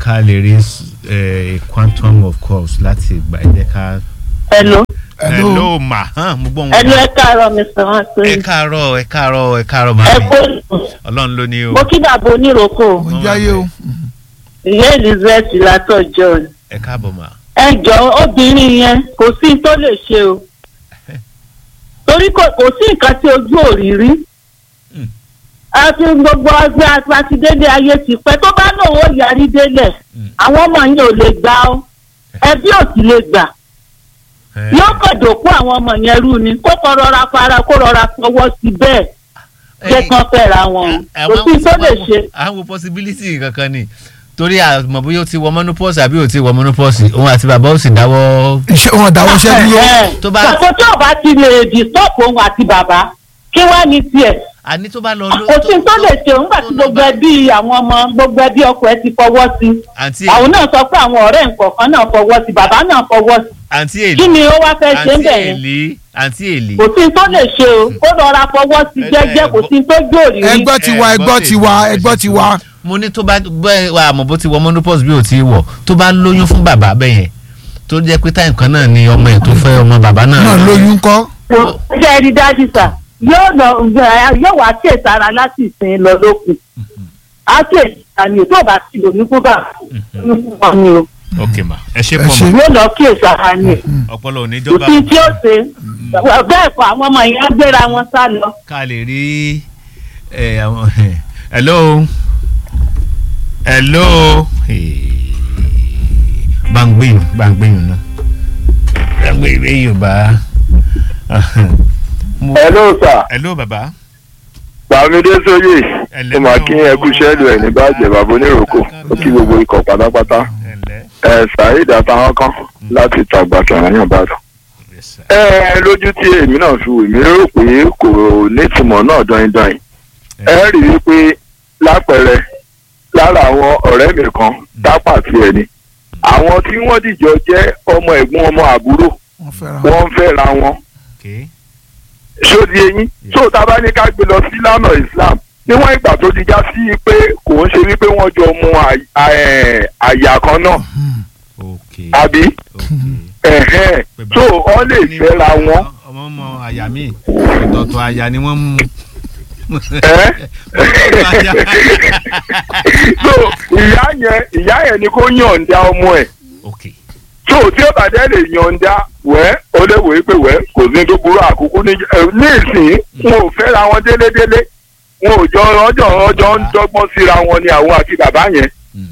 ká lè rí quantum of course láti ìgbà ẹ jẹ́ ká. hello ma mo gbọ́ wọn. hello ẹ káàárọ̀ Mr. Anthony. ẹ káàárọ̀ ma. ẹ kó Ọlọ́run ló ní o. mo kí bàbá oníròkò. mo jáyé o. ìyá Elizabeth látọ̀ John. ẹ káàbọ̀ ma. ẹ jọ obìnrin yẹn kò sí tó lè ṣe o torí kò sí nǹkan tí ojú òrìrí àti gbogbo ọgbẹ́ àti dédé ayé ti pẹ́ tó bá náà ó yarí délẹ̀ àwọn ọmọ yẹn ò lè gbà ó ẹbí ò sì lè gbà yóò kọ̀dọ̀ kó àwọn ọmọ yẹn rú ni kó kọ́ rọra fara kó rọra fọwọ́ sí bẹ́ẹ̀ jẹ́ kán fẹ́ra wọn kò sí tó lè ṣe. àwọn possibility kankan ni torí àmọ́ bóyá ó ti wọ menopause àbí ó ti wọ menopause òun àti bàbá ó sì dáwọ́. wọn dáwọ́ iṣẹ́ dúró. tó bá kò tí ò bá ti lè disturb òun àti bàbá kí wàá ní tiẹ̀. àní tó bá lọ kò sí tó lè ṣe òun gbàtí gbogbo ẹbí àwọn ọmọ gbogbo ẹbí ọkọ ẹ ti fọwọ́ sí. àwọn náà sọ pé àwọn ọ̀rẹ́ nǹkan náà fọwọ́ sí bàbá náà fọwọ́ sí. àǹtí èlì kí ni ó wá fẹ́ ṣe ń bẹ̀ yẹn. àǹtí èlì. kò sí tó lè ṣe o kó lọ́ra fọwọ́ sí jẹ́jẹ́ kò sí tó jòrì rí. ẹgbọ́ tiwa. mo ní tó bá bẹ́ẹ̀ wà àmọ́ bó ti wọ monopause bí ò ti wọ̀ tó bá lóyún fún bàbá bẹ́ẹ̀ yẹn tó jẹ́ pé táyì kan náà ni ọmọ ẹ̀ tó fẹ́ ọmọ bàbá náà. náà lóyún kọ́. ṣé ẹ rí dájú sà yóò wá sí ìtara láti ìsìn lọ lókun á sí ìtara ni tó bá ti lò ní fún bàbá ní fún wọn ni o. ok ma ẹ ṣe pọ̀ mọ́. yóò lọ kí ìsara ni. ọpọlọ oníjọba. kò sí tí ó ṣe bẹ́ẹ̀ kọ́ àwọn ọmọ yẹn á gbéra wọn sá lọ. ká lè rí àwọn hello gbàngbìyàn náà gbàngbìyàn Yorùbá. hello sir. hello baba. Bàmídé Sóyè mo máa kí ẹkú sẹ́ẹ̀lù ẹ̀ ní bàjẹ́ bàbá oníròkò ó kí gbogbo ikọ̀ pátápátá Saheed àtàwọn kan láti tàgbà sọ̀rọ̀yàn bàdàn. lójú tí èmi náà fi wèmí rò pé kò nítumọ̀ náà dọ́yìndọ́yìn ẹ rí i pé lápẹẹrẹ lára àwọn ọ̀rẹ́ mi kan dápà sí ẹni àwọn tí wọ́n dìjọ jẹ́ ọmọ ẹ̀gbọ́n ọmọ àbúrò wọ́n ń fẹ́ra wọn ṣódi eyín tó tá a bá ní ká gbé lọ sí lánà Islam níwọ̀n ìgbà tó ti já sí pé kò ń ṣe wípé wọ́n jọ mu àyà kan náà àbí tó ọ lè fẹ́ra wọn. ọmọ àyà mi ọ̀tọ̀ọ̀tọ̀ àyà ni wọ́n mú. so ìyá yẹn ni kó yọ̀ǹda ọmọ ẹ̀ so tí ó bàjẹ́ lè yọ̀ǹda wẹ́ ó lè wòye pé wẹ́ kò sí tó burú àkókò ní ìsìn wọn ò fẹ́ra wọn délédélé wọn ò jọ ọjọ́ ń dọ́gbọ́n síra wọn ni àwọn àti bàbá yẹn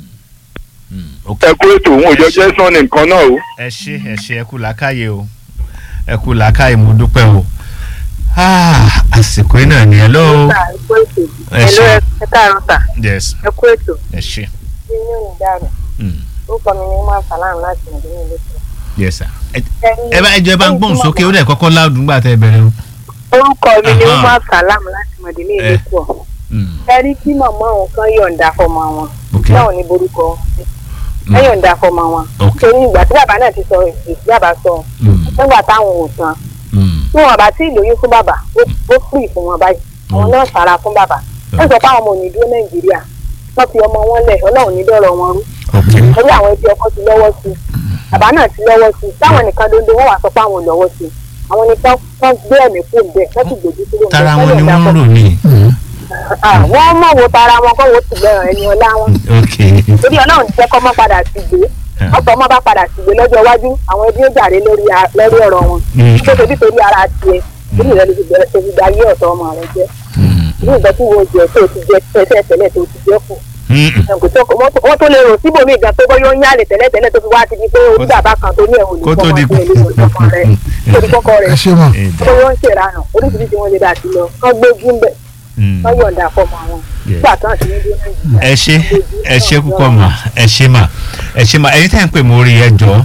ẹ kú ètò òun ò jọ jẹ́ sọ́ọ̀nì nǹkan náà o. ẹ ṣe ẹ kú làákàyè o ẹ kú làákàyè mo dúpẹ́ o àsìkò iná ni hello. ẹ káàárọ̀ sà. yes. ẹ kú ètò. ẹ ṣe. inú mi dàrú. orúkọ mi ni wọ́n máa ń sàlámù láti ìdílé ilé tó. yes sir. ẹ bá ń gbóhùn sókè ó dẹ̀ kọ́kọ́ láàdùn nígbà tẹ́ ẹ bẹ̀rẹ̀ o. orúkọ mi ni wọ́n máa ń sàlámù láti ìdílé ilé tó. ẹ rí kí màmá òun kan yọ̀ǹda fọmọ wọn. náà ní borúkọ ẹ yọ̀ǹda fọmọ wọn. torí ìgbà tí bàbá náà ti sọ èsì bàbá sọ nígbà táwọn ò san tí wọn bá tí ìlóyún fún bàbá ó pè fún wọn báyìí àwọn náà fara fún bàbá wọn sọ pé àwọn ọmọ ò ní dúró Nàìjíríà wọn fi ọmọ wọn lẹ̀ Ọlọ́run ní dọ̀rọ̀ wọn rú torí àwọn ẹbí ọkọ ti lọ́wọ́ sí bàbá náà ti lọ́wọ́ sí táwọn nìkan dondo wọn wà sọ pé àwọn ò lọ́wọ́ sí àwọn nìkan wọn gbé ẹ̀mí fún bẹ́ẹ̀ wọn sì gbòdú sílẹ̀ tara wọn ni wọn rò ní. wọ́n mọ̀ wo tara wọn kọ́ wo ti gbẹ̀ràn ẹni ọlá wọn torí Ọlọ́run ti jẹ́ kọ́ mọ́ padà sí gbé ọ̀pọ̀ ọmọ bá padà sígbé lọ́jọ́ iwájú àwọn ẹbí ó jàre lórí ọ̀rọ̀ wọn tó torí torí ara tiẹ̀ nínú ìrẹ́ ló ti bẹ̀rẹ̀ tó ti gba ayé ọ̀tọ̀ ọmọ rẹ jẹ́ nínú ìgbà tí wo jẹ tó ti jẹ tẹ́lẹ̀ tó ti jẹ́ kù wọ́n tó lè rò síbòmí ìgbà tó bọ́ yóò ń yálè tẹ́lẹ̀ tó fi wá ti di pé orí bàbá kan tó ní ẹ̀wọ̀n ní fọmọ rẹ̀ tó di kọ́kọ́ rẹ̀ tó yóò ń ṣèrànà oríṣiríṣi wọn lè dà sí lọ kán gbé gúnbẹ̀ kán yọ̀ǹda fọmọ wọn nígbà tán àti níbi Nàìjíríà. ẹ ṣe púpọ̀ mà ẹ ṣe mà ẹ̀yin tẹ́ ń pè mọ́ orí ẹjọ́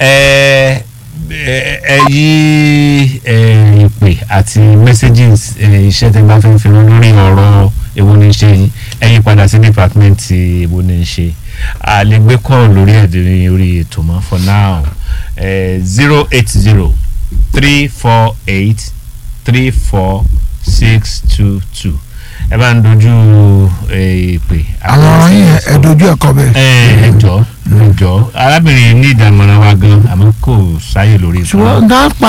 ẹ yí ìpè àti messages iṣẹ́ tẹ́ bá fẹ́ fi rán lórí ọ̀rọ̀ èwo ní ṣe yín ẹ yí padà sí department èwo ní ṣe a lè gbé call lórí ẹ̀dínrín orí ètò mọ́ for now 080-348-34622 ẹ bá ń dojú ìpè. àwọn ọ̀rọ̀ yìí ẹ dojú ẹ̀kọ́ bẹ́ẹ̀. ẹ jọ arábìnrin ní ìdámọ̀ràn wa gan àmọ́ kò sáyè lórí ìpè. ṣùgbọ́n